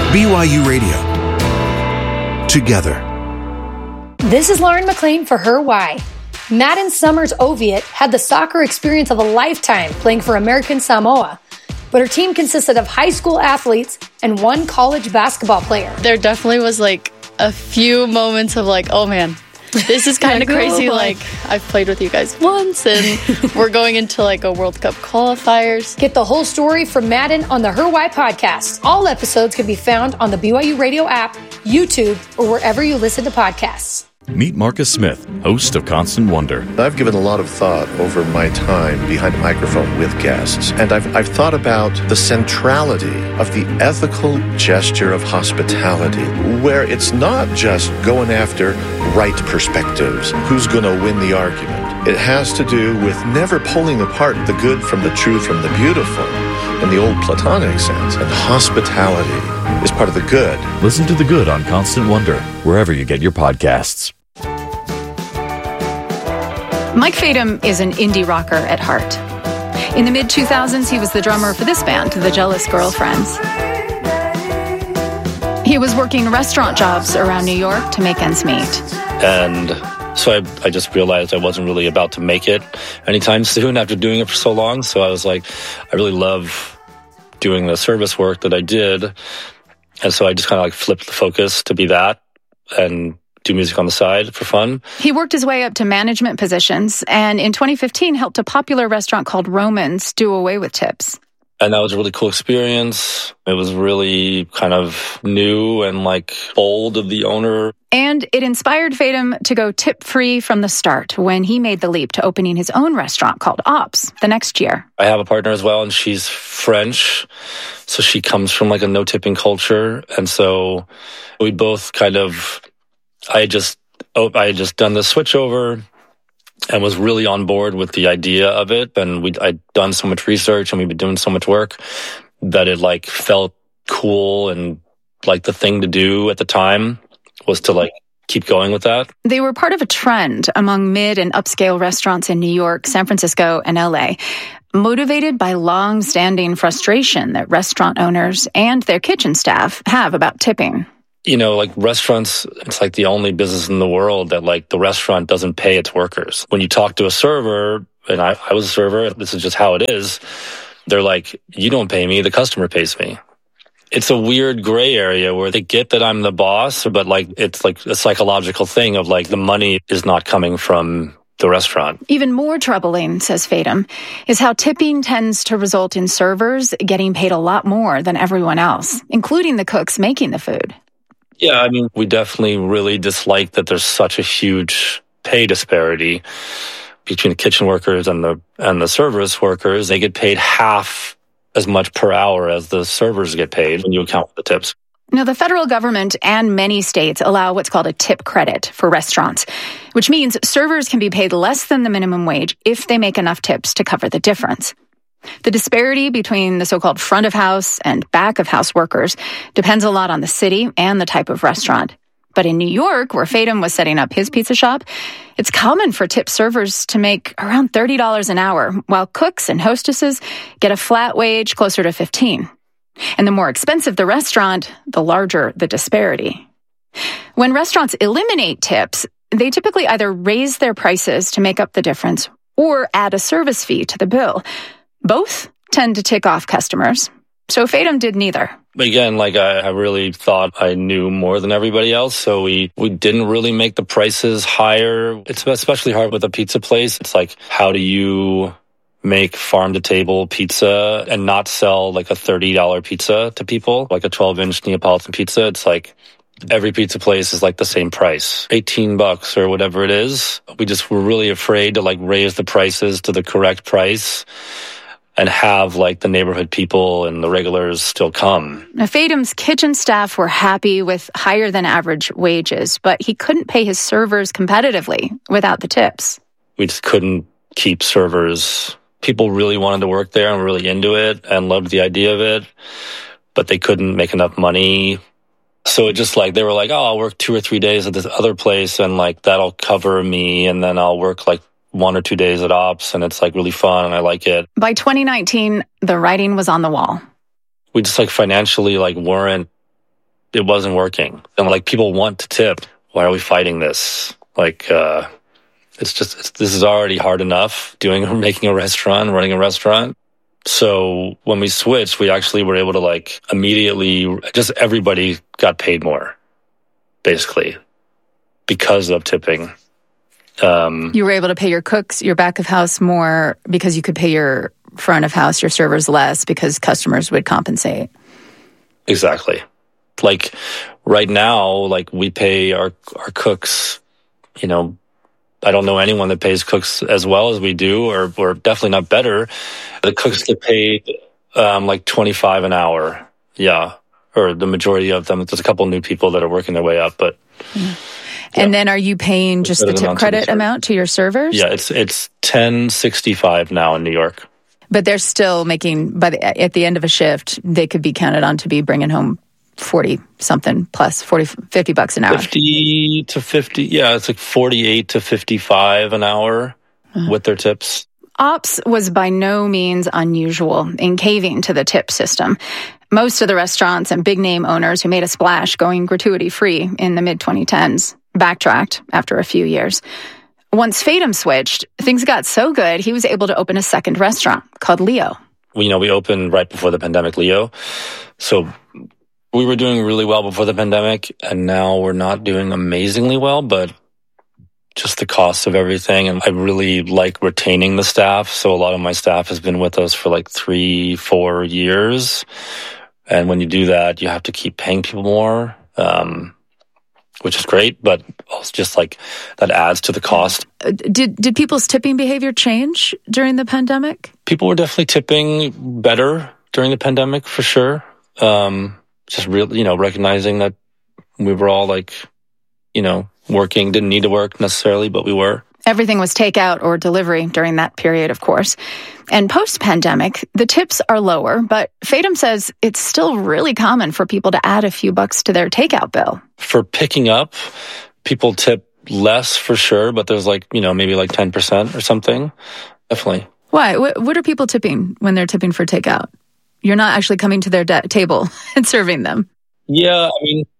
BYU Radio. Together. This is Lauren McLean for Her Why. Madden Summers Oviatt had the soccer experience of a lifetime playing for American Samoa, but her team consisted of high school athletes and one college basketball player. There definitely was like a few moments of like, oh man, this is kind of crazy. Like, I've played with you guys once, and we're going into like a World Cup qualifiers. Get the whole story from Madden on the Her Why podcast. All episodes can be found on the BYU Radio app, YouTube, or wherever you listen to podcasts. Meet Marcus Smith, host of Constant Wonder. I've given a lot of thought over my time behind a microphone with guests, and I've thought about the centrality of the ethical gesture of hospitality, where it's not just going after right perspectives, who's going to win the argument. It has to do with never pulling apart the good from the true from the beautiful in the old Platonic sense, and hospitality is part of the good. Listen to The Good on Constant Wonder, wherever you get your podcasts. Mike Fadum is an indie rocker at heart. In the mid-2000s, he was the drummer for this band, The Jealous Girlfriends. He was working restaurant jobs around New York to make ends meet. And so I just realized I wasn't really about to make it anytime soon after doing it for so long. So I was like, I really love doing the service work that I did. And so I just kind of like flipped the focus to be that and do music on the side for fun. He worked his way up to management positions, and in 2015 helped a popular restaurant called Roman's do away with tips. And that was a really cool experience. It was really kind of new and like bold of the owner. And it inspired Fadum to go tip-free from the start when he made the leap to opening his own restaurant called Ops the next year. I have a partner as well, and she's French. So she comes from like a no-tipping culture. And so we both kind of, I had just done the switch over and was really on board with the idea of it. And I'd done so much research and we'd been doing so much work that it like felt cool, and like the thing to do at the time was to like keep going with that. They were part of a trend among mid and upscale restaurants in New York, San Francisco, and LA, motivated by long-standing frustration that restaurant owners and their kitchen staff have about tipping. You know, like restaurants, it's like the only business in the world that like the restaurant doesn't pay its workers. When you talk to a server, and I was a server, this is just how it is, they're like, you don't pay me, the customer pays me. It's a weird gray area where they get that I'm the boss, but like it's like a psychological thing of like the money is not coming from the restaurant. Even more troubling, says Fadum, is how tipping tends to result in servers getting paid a lot more than everyone else, including the cooks making the food. Yeah, I mean, we definitely really dislike that there's such a huge pay disparity between the kitchen workers and the service workers. They get paid half as much per hour as the servers get paid when you account for the tips. Now, the federal government and many states allow what's called a tip credit for restaurants, which means servers can be paid less than the minimum wage if they make enough tips to cover the difference. The disparity between the so-called front of house and back of house workers depends a lot on the city and the type of restaurant. But in New York, where Fadum was setting up his pizza shop, it's common for tip servers to make around $30 an hour, while cooks and hostesses get a flat wage closer to $15. And the more expensive the restaurant, the larger the disparity. When restaurants eliminate tips, they typically either raise their prices to make up the difference or add a service fee to the bill. Both tend to tick off customers, so Fadum did neither. Again, like I really thought I knew more than everybody else, so we didn't really make the prices higher. It's especially hard with a pizza place. It's like, how do you make farm-to-table pizza and not sell like a $30 pizza to people, like a 12-inch Neapolitan pizza? It's like every pizza place is like the same price, $18 or whatever it is. We just were really afraid to like raise the prices to the correct price and have like the neighborhood people and the regulars still come. Now, Fadum's kitchen staff were happy with higher than average wages, but he couldn't pay his servers competitively without the tips. We just couldn't keep servers. People really wanted to work there and were really into it and loved the idea of it, but they couldn't make enough money. So it just like, they were like, oh, I'll work 2 or 3 days at this other place and like that'll cover me, and then I'll work like 1 or 2 days at Ops, and it's like really fun and I like it. By 2019, the writing was on the wall. We just like financially like weren't it wasn't working. And like, people want to tip. Why are we fighting this? Like, this is already hard enough making a restaurant, running a restaurant. So when we switched, we actually were able to like immediately, just everybody got paid more, basically, because of tipping. You were able to pay your cooks, your back of house more because you could pay your front of house, your servers less because customers would compensate. Exactly. Like right now, like we pay our cooks, you know, I don't know anyone that pays cooks as well as we do, or definitely not better. The cooks get paid like $25 an hour. Yeah. Or the majority of them. There's a couple new people that are working their way up, but yeah. And then are you paying just the tip credit amount to your servers? Yeah, it's $10.65 now in New York. But they're still making, at the end of a shift, they could be counted on to be bringing home 40 something plus, $50 an hour. 50 to 50. Yeah, it's like 48 to 55 an hour with their tips. Ops was by no means unusual in caving to the tip system. Most of the restaurants and big name owners who made a splash going gratuity free in the mid-2010s backtracked after a few years. Once Fatum switched, things got so good, he was able to open a second restaurant called Leo. We opened right before the pandemic, Leo. So we were doing really well before the pandemic, and now we're not doing amazingly well, but just the cost of everything. And I really like retaining the staff. So a lot of my staff has been with us for like 3-4 years. And when you do that, you have to keep paying people more, which is great, but also just like that adds to the cost. Did people's tipping behavior change during the pandemic? People were definitely tipping better during the pandemic, for sure. Just really, recognizing that we were all like, working, didn't need to work necessarily, but we were. Everything was takeout or delivery during that period, of course. And post-pandemic, the tips are lower, but Fatum says it's still really common for people to add a few bucks to their takeout bill. For picking up, people tip less for sure, but there's like, maybe like 10% or something. Definitely. Why? What are people tipping when they're tipping for takeout? You're not actually coming to their table and serving them. Yeah, I mean,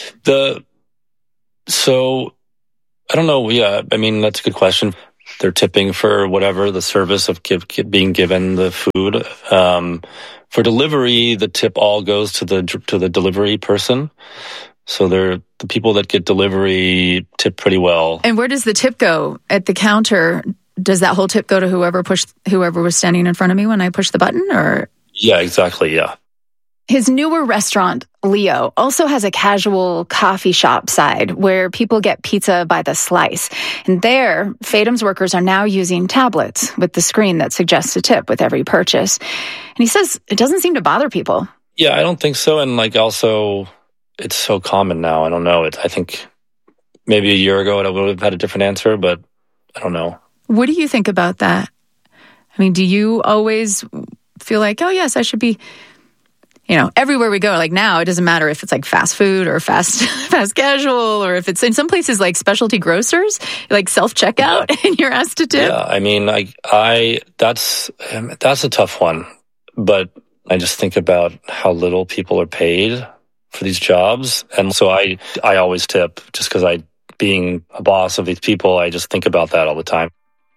so I don't know. Yeah, I mean, that's a good question. They're tipping for whatever the service of being given the food. For delivery, the tip all goes to the delivery person. So the people that get delivery tip pretty well. And where does the tip go? At the counter, does that whole tip go to whoever was standing in front of me when I pushed the button, or? Yeah, exactly. Yeah. His newer restaurant, Leo, also has a casual coffee shop side where people get pizza by the slice. And there, Fatum's workers are now using tablets with the screen that suggests a tip with every purchase. And he says it doesn't seem to bother people. Yeah, I don't think so. And also, it's so common now. I don't know. I think maybe a year ago I would have had a different answer, but I don't know. What do you think about that? I mean, do you always feel like, oh, yes, I should be... everywhere we go, like now, it doesn't matter if it's like fast food or fast casual, or if it's in some places like specialty grocers, like self-checkout, and you're asked to tip. Yeah, I mean, that's a tough one. But I just think about how little people are paid for these jobs. And so I always tip just because being a boss of these people, I just think about that all the time.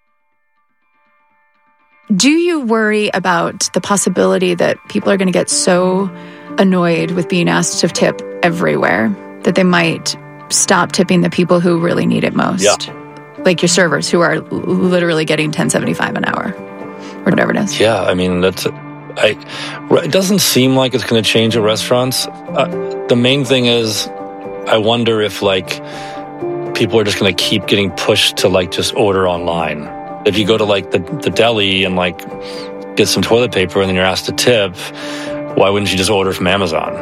Do you worry about the possibility that people are going to get so annoyed with being asked to tip everywhere that they might stop tipping the people who really need it most? Yeah. Like your servers who are literally getting $10.75 an hour or whatever it is. Yeah, I mean, it doesn't seem like it's going to change at restaurants. The main thing is I wonder if people are just going to keep getting pushed to just order online. If you go to the deli and get some toilet paper and then you're asked to tip, why wouldn't you just order from Amazon?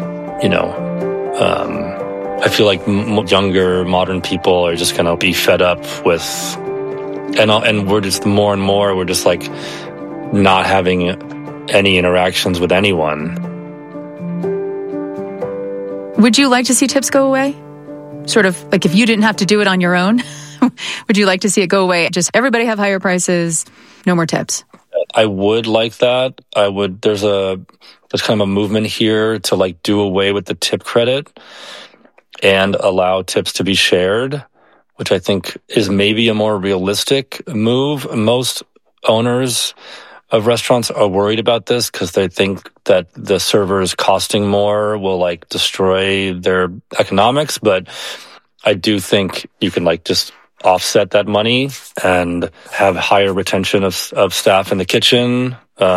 I feel like younger modern people are just going to be fed up with, and we're just more and more, we're just not having any interactions with anyone. Would you like to see tips go away? Sort of like if you didn't have to do it on your own? Would you like to see it go away? Just everybody have higher prices, no more tips? I would like that. There's kind of a movement here to like do away with the tip credit and allow tips to be shared, which I think is maybe a more realistic move. Most owners of restaurants are worried about this because they think that the servers costing more will like destroy their economics. But I do think you can like just offset that money and have higher retention of staff in the kitchen.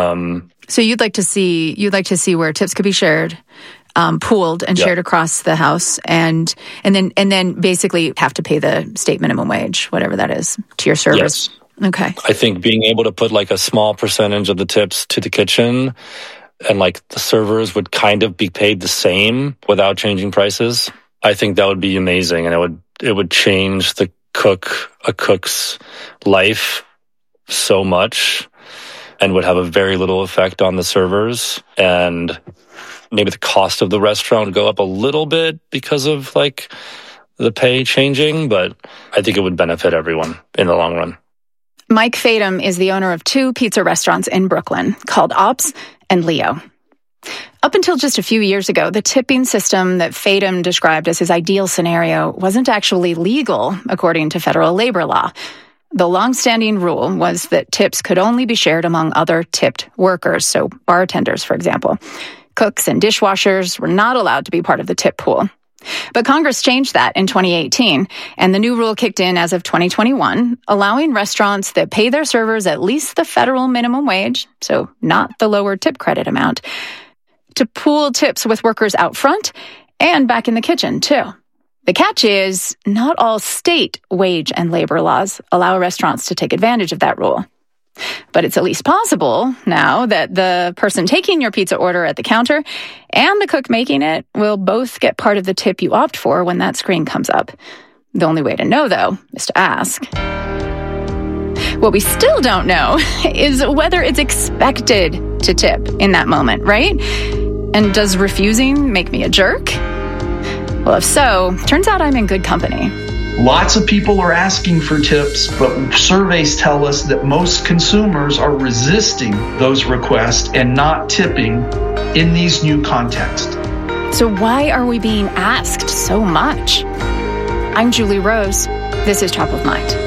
So you'd like to see where tips could be shared, pooled and shared across the house, and then basically have to pay the state minimum wage, whatever that is, to your servers. Yes. Okay. I think being able to put like a small percentage of the tips to the kitchen and like the servers would kind of be paid the same without changing prices. I think that would be amazing, and it would change a cook's life so much and would have a very little effect on the servers, and maybe the cost of the restaurant would go up a little bit because of like the pay changing, but I think it would benefit everyone in the long run. Mike Fadum is the owner of 2 pizza restaurants in Brooklyn called Ops and Leo. Up until just a few years ago, the tipping system that Fadum described as his ideal scenario wasn't actually legal according to federal labor law. The longstanding rule was that tips could only be shared among other tipped workers, so bartenders, for example. Cooks and dishwashers were not allowed to be part of the tip pool. But Congress changed that in 2018, and the new rule kicked in as of 2021, allowing restaurants that pay their servers at least the federal minimum wage, so not the lower tip credit amount, to pool tips with workers out front and back in the kitchen, too. The catch is, not all state wage and labor laws allow restaurants to take advantage of that rule. But it's at least possible now that the person taking your pizza order at the counter and the cook making it will both get part of the tip you opt for when that screen comes up. The only way to know, though, is to ask. What we still don't know is whether it's expected to tip in that moment, right? And does refusing make me a jerk? Well, if so, turns out I'm in good company. Lots of people are asking for tips, but surveys tell us that most consumers are resisting those requests and not tipping in these new contexts. So why are we being asked so much? I'm Julie Rose. This is Top of Mind.